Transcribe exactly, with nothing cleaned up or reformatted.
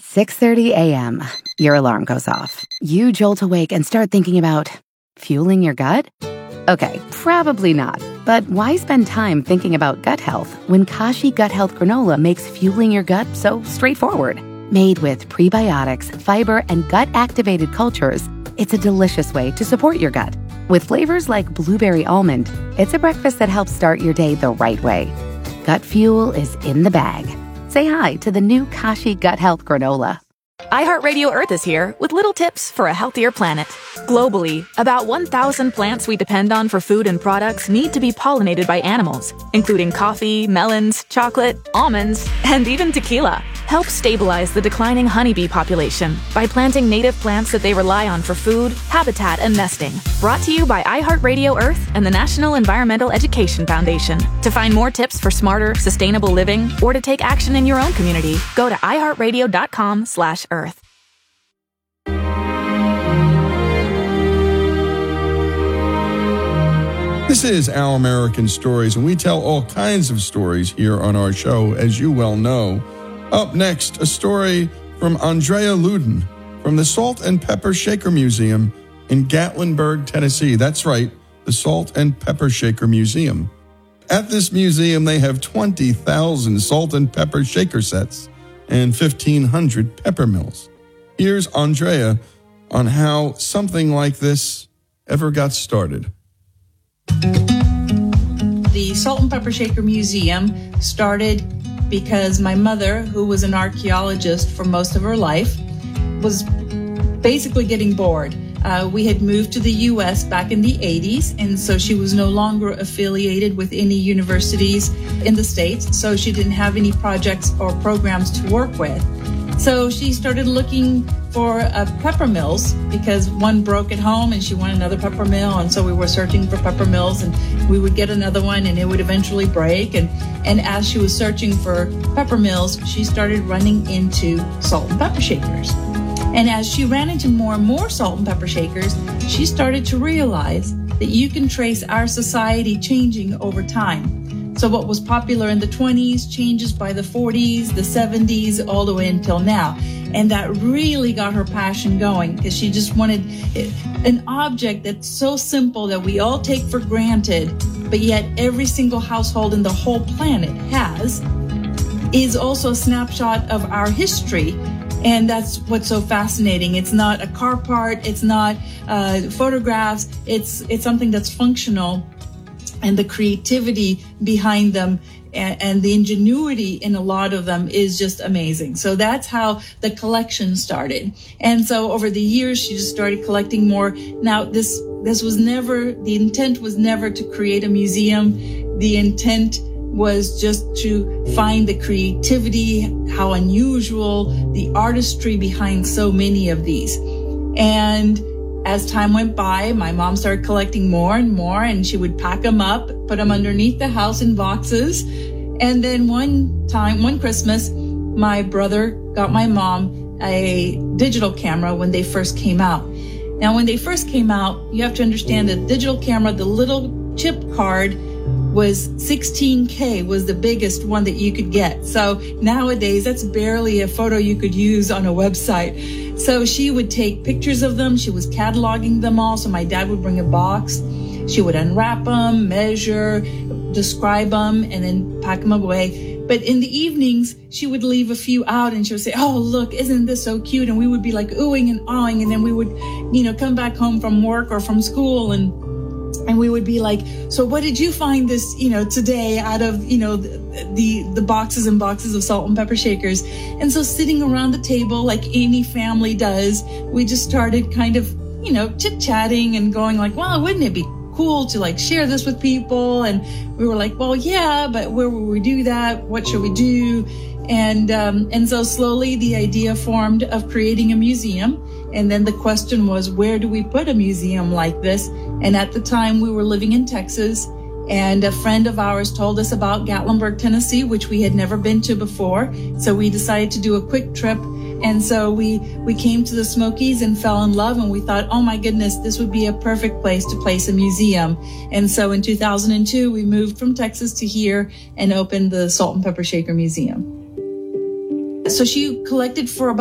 six thirty a.m. Your alarm goes off. You jolt awake and start thinking about fueling your gut? Okay, probably not. But why spend time thinking about gut health when Kashi Gut Health Granola makes fueling your gut so straightforward? Made with prebiotics, fiber, and gut-activated cultures, it's a delicious way to support your gut. With flavors like blueberry almond, it's a breakfast that helps start your day the right way. Gut fuel is in the bag. Say hi to the new Kashi Gut Health Granola. iHeartRadio Earth is here with little tips for a healthier planet. Globally, about one thousand plants we depend on for food and products need to be pollinated by animals, including coffee, melons, chocolate, almonds, and even tequila. Help stabilize the declining honeybee population by planting native plants that they rely on for food, habitat, and nesting. Brought to you by iHeartRadio Earth and the National Environmental Education Foundation. To find more tips for smarter, sustainable living or to take action in your own community, go to iHeartRadio.com slash Earth. This is Our American Stories, and we tell all kinds of stories here on our show, as you well know. Up next, a story from Andrea Luden from the Salt and Pepper Shaker Museum in Gatlinburg, Tennessee. That's right, the Salt and Pepper Shaker Museum. At this museum, they have twenty thousand salt and pepper shaker sets and fifteen hundred pepper mills. Here's Andrea on how something like this ever got started. The Salt and Pepper Shaker Museum started because my mother, who was an archaeologist for most of her life, was basically getting bored. Uh, we had moved to the U S back in the eighties, and so she was no longer affiliated with any universities in the States, so she didn't have any projects or programs to work with. So she started looking for uh, pepper mills because one broke at home and she wanted another pepper mill. And so we were searching for pepper mills, and we would get another one and it would eventually break. And, and as she was searching for pepper mills, she started running into salt and pepper shakers. And as she ran into more and more salt and pepper shakers, she started to realize that you can trace our society changing over time. So what was popular in the twenties changes by the forties, the seventies, all the way until now. And that really got her passion going because she just wanted an object that's so simple that we all take for granted, but yet every single household in the whole planet has, is also a snapshot of our history. And that's what's so fascinating. It's not a car part. It's not uh, photographs. It's it's something that's functional. And the creativity behind them and, and the ingenuity in a lot of them is just amazing. So that's how the collection started. And so over the years, she just started collecting more. Now, this this was never, the intent was never to create a museum. The intent was just to find the creativity, how unusual, the artistry behind so many of these. And as time went by, my mom started collecting more and more, and she would pack them up, put them underneath the house in boxes. And then one time, one Christmas, my brother got my mom a digital camera when they first came out. Now, when they first came out, you have to understand the digital camera, the little chip card was sixteen K was the biggest one that you could get. So nowadays, that's barely a photo you could use on a website. So she would take pictures of them. She was cataloging them all. So my dad would bring a box. She would unwrap them, measure, describe them, and then pack them away. But in the evenings, she would leave a few out and she would say, oh, look, isn't this so cute? And we would be like oohing and awing. And then we would, you know, come back home from work or from school and And we would be like, so what did you find this, you know, today out of, you know, the, the, the boxes and boxes of salt and pepper shakers? And so sitting around the table like any family does, we just started kind of, you know, chit-chatting and going like, well, wouldn't it be cool to like share this with people? And we were like, well, yeah, but where will we do that? What should we do? And um, and so slowly the idea formed of creating a museum. And then the question was, where do we put a museum like this? And at the time we were living in Texas, and a friend of ours told us about Gatlinburg, Tennessee, which we had never been to before. So we decided to do a quick trip. And so we, we came to the Smokies and fell in love, and we thought, oh my goodness, this would be a perfect place to place a museum. And so in two thousand two, we moved from Texas to here and opened the Salt and Pepper Shaker Museum. So she collected for about